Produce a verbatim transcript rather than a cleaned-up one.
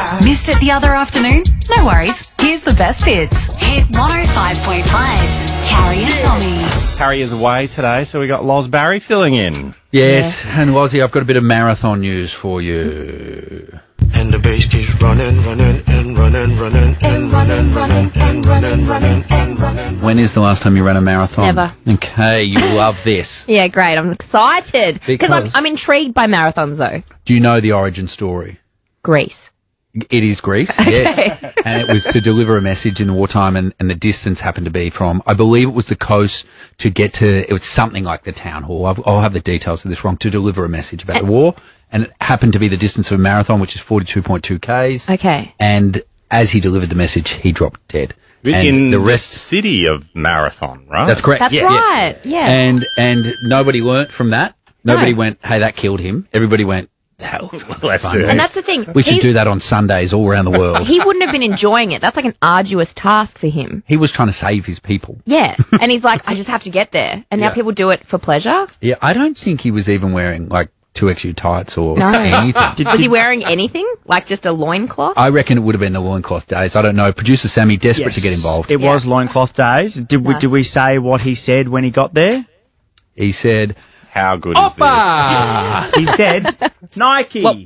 Missed it the other afternoon? No worries. Here's the best bits. Hit one oh five point five's Carrie and Tommy. Carrie is away today, so we got Loz Barry filling in. Yes, yes. And Lozzie, I've got a bit of marathon news for you. And the bass keeps running, running, and running, running, and running, running, and running, running, and running. When is the last time you ran a marathon? Never. Okay, you love this. Yeah, great. I'm excited. Because I'm, I'm intrigued by marathons, though. Do you know the origin story? Greece. It is Greece, yes. And it was to deliver a message in wartime, and, and the distance happened to be from, I believe it was the coast to get to, it was something like the town hall. I've, I'll have the details of this wrong, to deliver a message about the war. And it happened to be the distance of a marathon, which is forty-two point two kays. Okay. And as he delivered the message, he dropped dead. And in the rest, the city of Marathon, right? That's correct. That's yeah, right, yeah. yes. And, and nobody learnt from that. Nobody No. went, hey, that killed him. Everybody went, hell, Let's fun. do it. And that's the thing. We should he, do that on Sundays all around the world. He wouldn't have been enjoying it. That's like an arduous task for him. He was trying to save his people. Yeah. And he's like, I just have to get there. And now Yeah. people do it for pleasure. Yeah, I don't think he was even wearing, like, two X U tights or No. anything. Was he wearing anything? Like just a loincloth? I reckon it would have been the loincloth days. I don't know. Producer Sammy, desperate Yes. to get involved. It Yeah. was loincloth days. Did we, Nice. did we say what he said when he got there? He said, How good is this? Oppa! He said, Nike. Well,